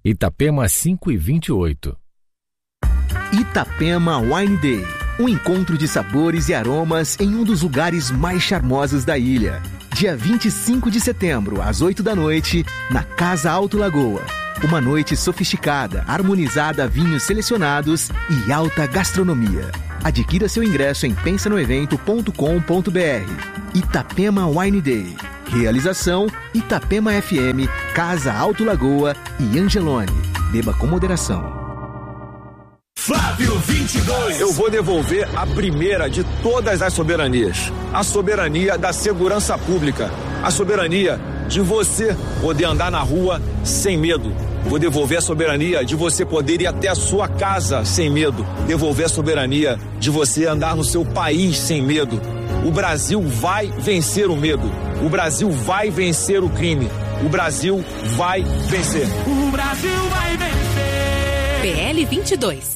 Itapema 5:28. Itapema Wine Day. Um encontro de sabores e aromas em um dos lugares mais charmosos da ilha. Dia 25 de setembro, às 8 da noite, na Casa Alto Lagoa. Uma noite sofisticada, harmonizada a vinhos selecionados e alta gastronomia. Adquira seu ingresso em pensanoevento.com.br. Itapema Wine Day. Realização Itapema FM, Casa Alto Lagoa e Angelone. Beba com moderação. Flávio 22. Eu vou devolver a primeira de todas as soberanias. A soberania da segurança pública. A soberania de você poder andar na rua sem medo. Vou devolver a soberania de você poder ir até a sua casa sem medo. Devolver a soberania de você andar no seu país sem medo. O Brasil vai vencer o medo. O Brasil vai vencer o crime. O Brasil vai vencer. O Brasil vai vencer. PL 22.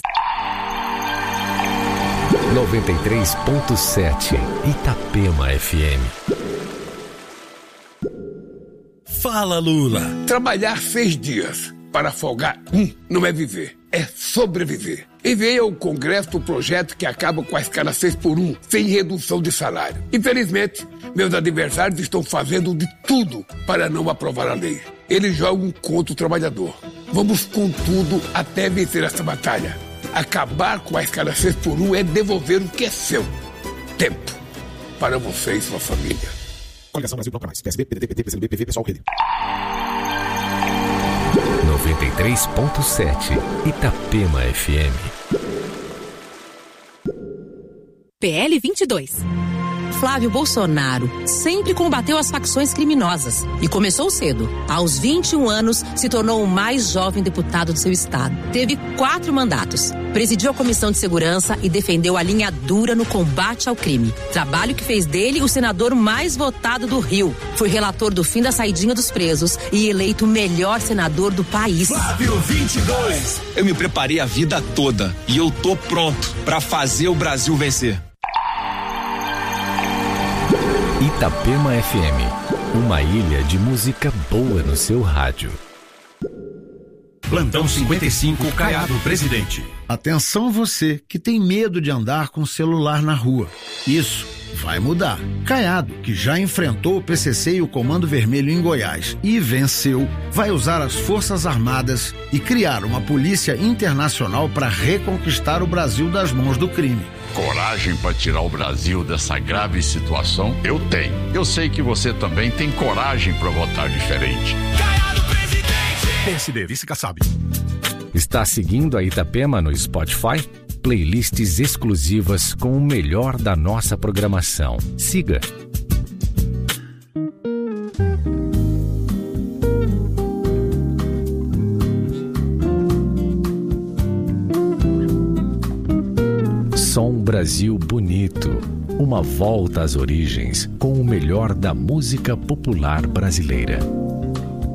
93.7 Itapema FM. Fala, Lula. Trabalhar 6 dias para folgar não é viver, é sobreviver. Enviei ao Congresso o projeto que acaba com a escala 6x1, sem redução de salário. Infelizmente, meus adversários estão fazendo de tudo para não aprovar a lei. Eles jogam contra o trabalhador. Vamos com tudo até vencer essa batalha. Acabar com a escala 6x1 é devolver o que é seu. Tempo. Para você e sua família. Coligação Brasil Bloco Mais. PSB, PDT, PT, PCdoB, PV, Pessoal, Rede. 93.7 Itapema FM. PL 22. Flávio Bolsonaro sempre combateu as facções criminosas e começou cedo. Aos 21 anos, se tornou o mais jovem deputado do seu estado. Teve 4 mandatos. Presidiu a Comissão de Segurança e defendeu a linha dura no combate ao crime. Trabalho que fez dele o senador mais votado do Rio. Foi relator do fim da saidinha dos presos e eleito o melhor senador do país. Flávio 22. Eu me preparei a vida toda e eu tô pronto para fazer o Brasil vencer. Itapema FM, uma ilha de música boa no seu rádio. Plantão 55, Caiado Presidente. Atenção você que tem medo de andar com o celular na rua. Isso vai mudar. Caiado, que já enfrentou o PCC e o Comando Vermelho em Goiás e venceu, vai usar as Forças Armadas e criar uma polícia internacional para reconquistar o Brasil das mãos do crime. Coragem para tirar o Brasil dessa grave situação? Eu tenho. Eu sei que você também tem coragem para votar diferente. Caiado Presidente. PSD, Vice-Kassab. Está seguindo a Itapema no Spotify? Playlists exclusivas com o melhor da nossa programação. Siga. Som Brasil Bonito. Uma volta às origens com o melhor da música popular brasileira.